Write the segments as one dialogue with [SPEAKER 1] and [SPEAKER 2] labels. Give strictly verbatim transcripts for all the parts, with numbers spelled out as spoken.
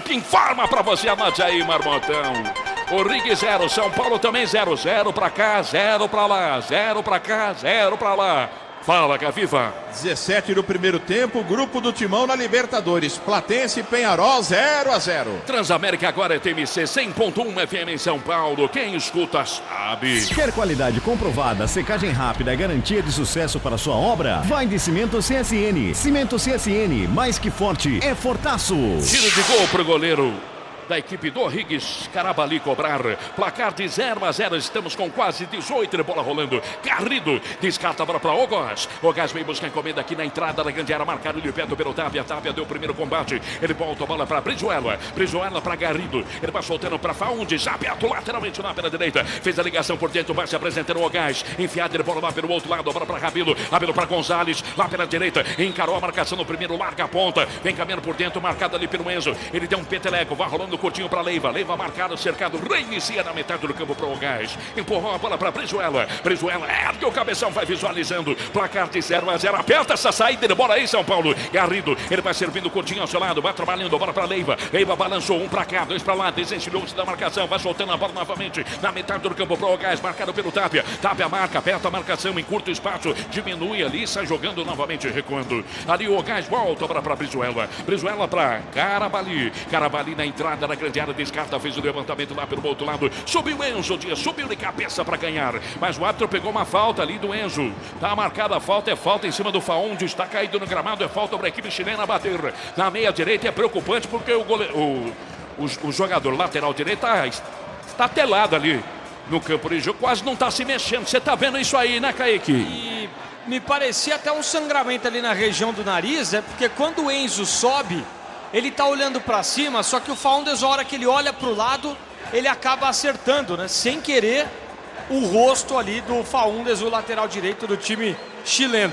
[SPEAKER 1] Zap informa pra você, anote aí, Marmotão. O Rig zero, São Paulo também zero, zero pra cá, zero pra lá, zero pra cá, zero pra lá. Fala, Gaviva.
[SPEAKER 2] dezessete do primeiro tempo, grupo do Timão na Libertadores. Platense e Penharol zero a zero.
[SPEAKER 1] Transamérica agora é T M C cem ponto um F M em São Paulo. Quem escuta sabe.
[SPEAKER 3] Quer qualidade comprovada, secagem rápida e garantia de sucesso para sua obra? Vai de Cimento C S N. Cimento C S N, mais que forte, é fortaço.
[SPEAKER 1] Tiro de gol pro goleiro da equipe do Riggs, Carabali cobrar, placar de zero a zero, estamos com quase dezoito de bola rolando, Garrido, descarta a bola para Ogás, Ogás vem buscar encomenda aqui na entrada da grande área, marcado de perto pelo Tapia, Tapia deu o primeiro combate, ele volta a bola para Brizuela, Brizuela para Garrido, ele vai soltando para Faundes, aberto lateralmente lá pela direita, fez a ligação por dentro, vai se apresentando o Ogás, enfiado de bola lá pelo outro lado, a bola para Rabelo, Rabelo para Gonzalez, lá pela direita, encarou a marcação no primeiro, larga a ponta, vem caminhando por dentro, marcado ali pelo Enzo, ele deu um peteleco, vai rolando curtinho para Leiva, Leiva marcado, cercado, reinicia na metade do campo para o Gás, empurrou a bola para Brizuela, Brizuela ergue o cabeção, vai visualizando, placar de zero a zero, aperta essa saída de bola aí, São Paulo, Garrido, ele vai servindo curtinho ao seu lado, vai trabalhando, bola para Leiva, Leiva balançou, um para cá, dois para lá, desencilhou-se da marcação, vai soltando a bola novamente, na metade do campo para o Gás, marcado pelo Tapia, Tapia marca, aperta a marcação, em curto espaço, diminui ali, sai jogando novamente, recuando, ali o Gás volta para Brizuela, Brizuela para Carabali, Carabali na entrada da grande área, descarta, fez o levantamento lá pelo outro lado, subiu Enzo Dias, subiu de cabeça para ganhar, mas o árbitro pegou uma falta ali do Enzo, tá marcada a falta, é falta em cima do Faundes, está caído no gramado, é falta para a equipe chilena bater, na meia direita é preocupante porque o, gole... o, o, o jogador lateral direito está, está telado ali no campo de jogo, quase não está se mexendo, você está vendo isso aí, né, Kaique?
[SPEAKER 4] E me parecia até um sangramento ali na região do nariz, é porque quando o Enzo sobe, ele tá olhando para cima, só que o Faundes, a hora que ele olha para o lado, ele acaba acertando, né? Sem querer, o rosto ali do Faundes, o lateral direito do time chileno.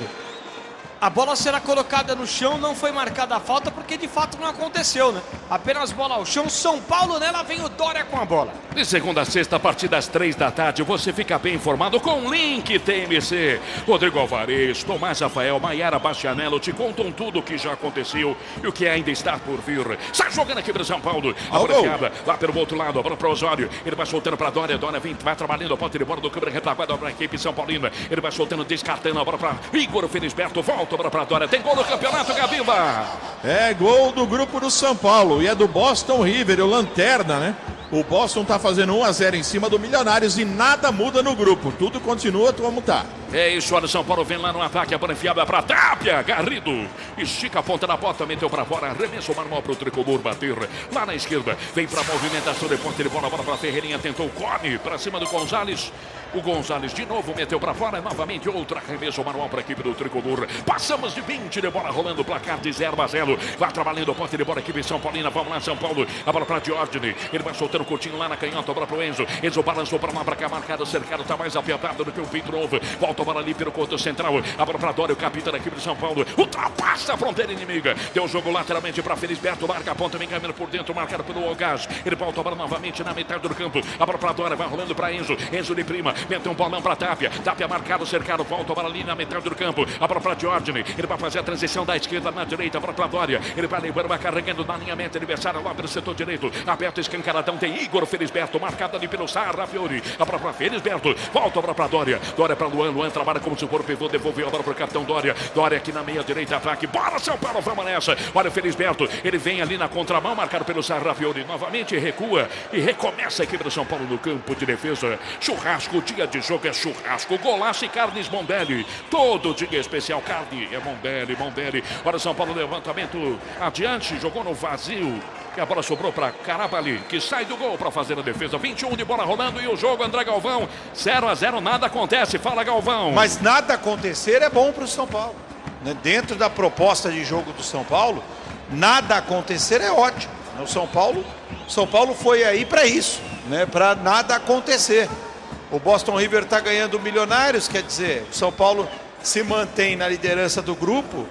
[SPEAKER 4] A bola será colocada no chão, não foi marcada a falta, porque de fato não aconteceu, né? Apenas bola ao chão, São Paulo, nela vem o Dória com a bola.
[SPEAKER 1] De segunda a sexta, a partir das três da tarde, você fica bem informado com o Link T M C. Rodrigo Alvarez, Tomás Rafael, Maiara Bastianello te contam tudo o que já aconteceu e o que ainda está por vir. Sai jogando aqui para São Paulo, a bola enfiada lá pelo outro lado, a bola para o Osório, ele vai soltando para Dória, Dória vem, vai trabalhando a ponta de bola do câmera retaguarda para a equipe São Paulina, ele vai soltando, descartando a bola para Igor Felisberto, volta a bola para Dória, tem gol no campeonato, Gaviva.
[SPEAKER 2] É gol do grupo do São Paulo e é do Boston River, o Lanterna, né? O Boston tá fazendo um a zero em cima do Milionários e nada muda no grupo, tudo continua como tá.
[SPEAKER 1] É isso, olha, o São Paulo vem lá no ataque, a bola enfiada para Tapia, Garrido, estica a ponta da bota, meteu para fora, arremesso o Marmol para o tricolor bater, lá na esquerda, vem para a movimentação de ponta de bola, bola para Ferreirinha, tentou o Cone, para cima do Gonzalez, o Gonzalez de novo meteu para fora, novamente outro arremesso, o Marmol para a equipe do tricolor, passamos de vinte de bola rolando, placar de zero a zero, vai trabalhando a ponta de bola, equipe São Paulina, vamos lá São Paulo, a bola para Diógenes, ele vai soltando o curtinho lá na canhota, a bola para o Enzo, Enzo balançou para lá, para cá, marcado, cercado, tá mais apertado do que o Pinto Novo, volta a bola ali pelo corpo central, a bola para Dória, o capitão da equipe de São Paulo, ultrapassa a fronteira inimiga, deu o jogo lateralmente para Felisberto, larga a ponta, vem caminhando por dentro, marcado pelo Ogás, ele volta a bola novamente na metade do campo, a bola para Dória, vai rolando para Enzo, Enzo de prima, meteu um bolão para Tapia, Tapia marcado, cercado, volta a bola ali na metade do campo, a bola para Diógenes, ele vai fazer a transição da esquerda na direita, a bola para Dória, ele vai levando, vai carregando na alinhamento, adversário lá pelo setor direito, aberto, escancaradão, tem Igor Felisberto, marcado ali pelo Sarra Fiori, a bola para Felisberto, volta a bola para Dória, Dória para Luan, Luan trabalha como se for o pivô, devolveu a bola para o capitão Dória, Dória aqui na meia direita, ataque, bora São Paulo, vamos nessa, olha o Felisberto, ele vem ali na contramão, marcado pelo Sarra Fiori, novamente recua e recomeça a equipe do São Paulo no campo de defesa, churrasco, dia de jogo é churrasco, golaço e carnes Mondelli, todo dia especial, carne é Mondelli, Mondelli, olha o São Paulo, levantamento adiante, jogou no vazio, e a bola sobrou para Carabali, que sai do gol para fazer a defesa. vinte e um de bola rolando e o jogo, André Galvão, zero a zero, nada acontece. Fala, Galvão.
[SPEAKER 5] Mas nada acontecer é bom para o São Paulo, né? Dentro da proposta de jogo do São Paulo, nada acontecer é ótimo. O São Paulo, São Paulo foi aí para isso, né? Para nada acontecer. O Boston River está ganhando Milionários, quer dizer, o São Paulo se mantém na liderança do grupo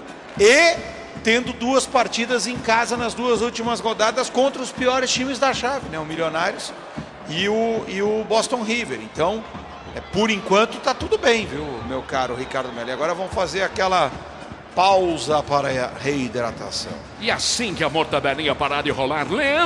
[SPEAKER 5] e tendo duas partidas em casa nas duas últimas rodadas contra os piores times da chave, né? O Milionários e o, e o Boston River. Então, é, por enquanto tá tudo bem, viu, meu caro Ricardo Melo. Agora vamos fazer aquela pausa para a reidratação.
[SPEAKER 1] E assim que a mortadelinha parar de rolar, Leandro